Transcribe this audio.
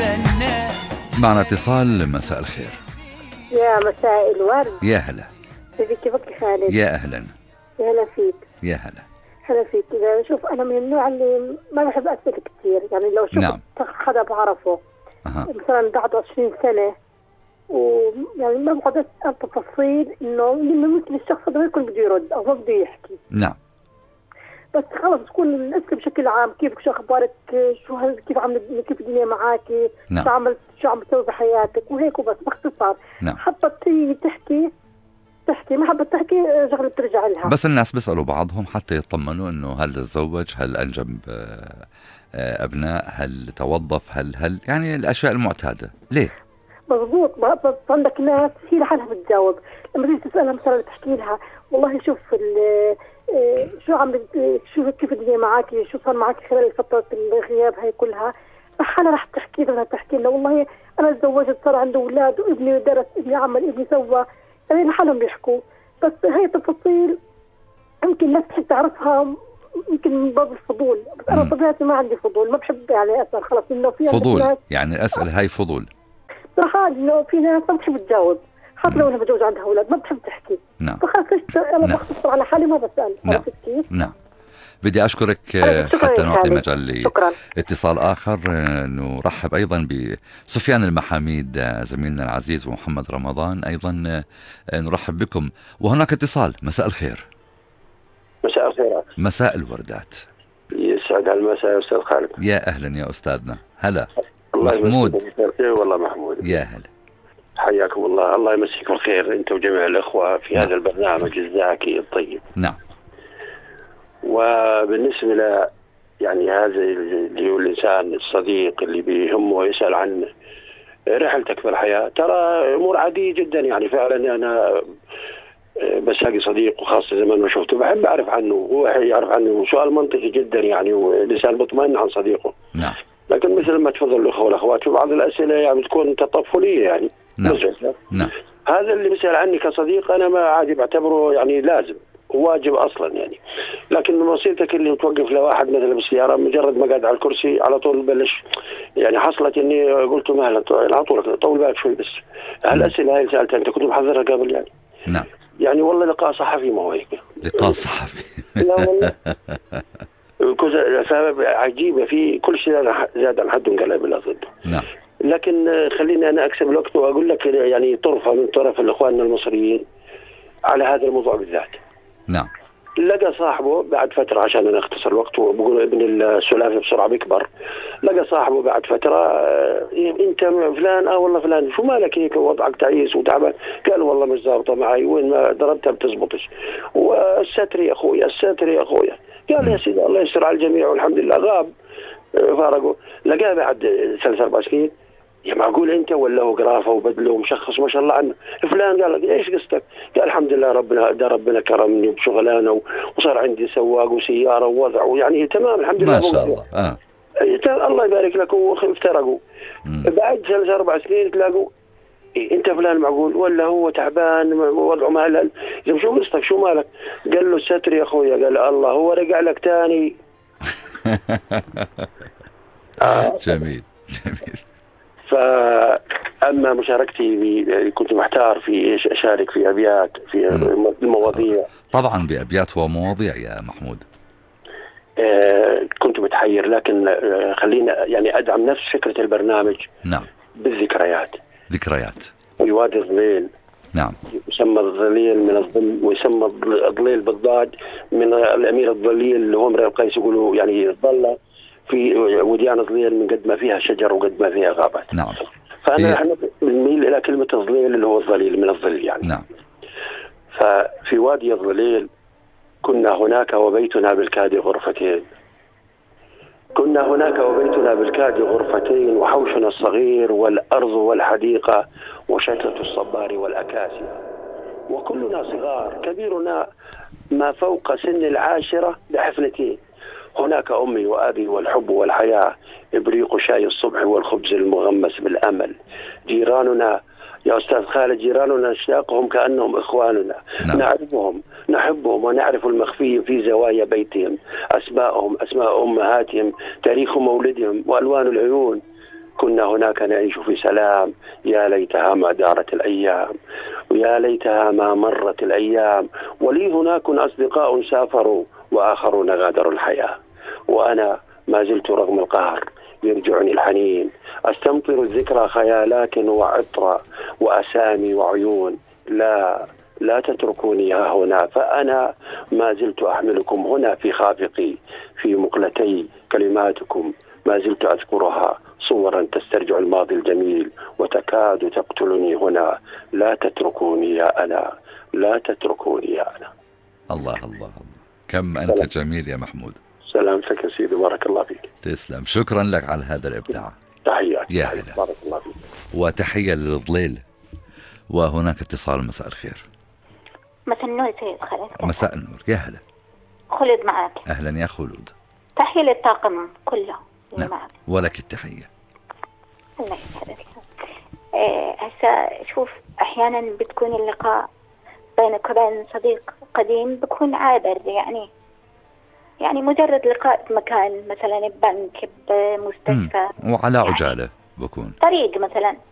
معنا اتصال. مساء الخير. يا مساء الورد. يا هلا. كيفك خالد؟ يا أهلا. يا هلا فيك. يا هلا. هلا فيك. شوف أنا من النوع اللي ما بحب أسأل كثير، يعني لو شفت حدا بعرفه مثلا بعد 20 سنة ويعني ما بقعد أسأل تفاصيل إنه ممكن الشخص ده ما يكون بده يرد أو ما بده يحكي. نعم. بس خلص تكون نسأل بشكل عام، كيفك، شو أخبارك، كيف الدنيا معاكي، نعم. شو عم تسوي بحياتك وهيك وبس باختصار. نعم. حبت تحكي ما حبت تحكي شغله بترجع لها. بس الناس بيسألوا بعضهم حتى يطمنوا انه هل تزوج، هل انجب ابناء، هل توظف، هل يعني الاشياء المعتاده. ليه؟ مضبوط. بس عندك ناس هي لحالها بتجاوب، لما تيجي تسالها مثلا تحكي لها والله شوف شو كيف الدنيا معاكي، شو صار معاكي خلال فتره الغياب هاي كلها، لحالها رح تحكي لها والله انا تزوجت، صار عندي اولاد، وابني درس، ابني عمل، ابني سوى، يعني لحالهم بيحكوا. بس هاي التفاصيل يمكن الناس تحب تعرفها، يمكن من باب الفضول. بس انا طبيعتي ما عندي فضول، ما بحب يعني اسال خلص انه في فضول، يعني اسئله هاي فضول صراحه. انه في ناس ما بتحب تجاوب حتى لو انها متجوزه عندها اولاد، ما بتحب تحكي. نعم. فخلص انا بختصر على حالي ما بسال. نعم. نعم. بدي أشكرك حتى نعطي مجال لاتصال آخر. نرحب أيضا بسفيان المحاميد زميلنا العزيز ومحمد رمضان أيضا نرحب بكم. وهناك اتصال. مساء الخير. مساء الخيرات. مساء الوردات. يسعد هالمساء يا أستاذ خالد. يا أهلا يا أستاذنا. هلا. الله محمود. والله محمود. يا هلا. حياكم الله. الله يمسيك بالخير أنت وجميع الأخوة في هذا البرنامج الزاكي الطيب. نعم. وبالنسبة ل يعني هذا اللي هو الإنسان الصديق اللي بيهمه ويسأل عن رحلتك في الحياة، ترى أمور عادية جدا. يعني فعلا أنا بساقي صديق، وخاصة زمان ما شفته بحب أعرف عنه وهو يعرف عنه، سؤال منطقي جدا يعني، والإنسان بيطمئن عن صديقه. نعم. لكن مثل ما تفضل الأخوة والأخوات في بعض الأسئلة يعني بتكون تطفلية يعني. نعم. نعم. هذا اللي بيسأل عني كصديق أنا ما عادي بعتبره يعني لازم واجب اصلا يعني. لكن من وصيتك اللي توقف لواحد مثلا بالسياره، مجرد ما قاعد على الكرسي على طول بلش يعني حصلت اني قلت مهلا على طول طول بالك شوي. بس هالاسئله هاي سالتها انت كنت محضرها قبل يعني؟ نعم. يعني والله لقاء صحفي ما هو هيك. لقاء صحفي. لا والله سبب عجيبه في كل شيء زاد عن حد انقلب الى ضده. نعم. لكن خليني انا اكسب الوقت واقول لك يعني طرفه من طرف الاخوان المصريين على هذا الموضوع بالذات. نعم. لقى صاحبه بعد فترة، عشان أنا أختصر الوقت وبقول ابن السلافة بسرعة بيكبر، لقى صاحبه بعد فترة أنت فلان؟ والله فلان، شو مالك هيك وضعك تعيس وتعبان؟ قال والله مش ضابطة معي، وين ما ضربتها بتزبطش، والستر يا أخويا الستر يا أخويا. قال يا سيدي الله يستر على الجميع والحمد لله. غاب فارقه. لقاه بعد 3-4 سنين، يا معقول انت ولا هو قرافه وبدله ومشخص ما شاء الله عنه فلان؟ قال ايش قصتك؟ قال الحمد لله ربنا كرمني بشغلانه وصار عندي سواق وسياره ووضع ويعني تمام الحمد لله ما شاء الله. الله يبارك لك. وافترقوا بعد 3-4 سنين تلاقوا انت فلان معقول ولا هو تعبان وضعه مهلل؟ شو قصتك شو مالك؟ قال له الستر يا اخويا. قال الله هو رجع لك تاني. جميل جميل. فأما مشاركتي كنت محتار في إيش أشارك في أبيات في المواضيع. طبعا بأبيات ومواضيع يا محمود. كنت متحير، لكن خلينا يعني أدعم نفس فكرة البرنامج. نعم. بالذكريات. ذكريات. وادي الظليل. نعم. يسمى الظليل من الظل، ويسمى الظليل بالضاد من الأمير الظليل اللي هو امرئ القيس، يقولوا يعني الظلة في وديان ظليل من قد ما فيها شجر وقد ما فيها غابات. نعم. فأنا بنميل إلى كلمة الظليل اللي هو الظليل من الظل يعني. نعم. ففي وادي الظليل كنا هناك وبيتنا بالكاد غرفتين، كنا هناك وبيتنا بالكاد غرفتين، وحوشنا الصغير والأرض والحديقة وشتلة الصبار والأكاسي، وكلنا صغار كبيرنا ما فوق سن 10 بحفنتين. هناك أمي وأبي والحب والحياة، إبريق شاي الصبح والخبز المغمس بالأمل. جيراننا يا أستاذ خالد، جيراننا نشتاقهم كأنهم إخواننا. نعم. نعرفهم نحبهم ونعرف المخفي في زوايا بيتهم، أسماءهم أسماء أمهاتهم، تاريخ مولدهم وألوان العيون. كنا هناك نعيش في سلام. يا ليتها ما دارت الأيام، ويا ليتها ما مرت الأيام، ولي هناك أصدقاء سافروا وآخرون غادروا الحياة، وأنا ما زلت رغم القهر يرجعني الحنين، أستمطر الذكرى خيالات وعطرة وأسامي وعيون. لا تتركوني ها هنا، فأنا ما زلت أحملكم هنا في خافقي، في مقلتي كلماتكم ما زلت أذكرها صورا تسترجع الماضي الجميل، وتكاد تقتلني هنا. لا تتركوني يا أنا، لا تتركوني يا أنا. الله الله الله، كم أنت جميل يا محمود. سلامتك يا سيدي، بارك الله فيك. تسلم، شكرا لك على هذا الإبداع. تحياتي يا هلا، بارك الله فيك. وتحية للضليل. وهناك اتصال. مساء الخير. مساء النور سيد خالد. مساء النور، يا هلا. خلود معك. أهلا يا خلود. تحية للطاقم كله. نعم، ولك التحية. الله يسعدك. هسه شوف، أحيانا بتكون اللقاء بينك وبين صديق قديم بكون عابر، يعني مجرد لقاء بمكان مثلا ببنك، بمستشفى، وعلى عجالة بكون طريق مثلا.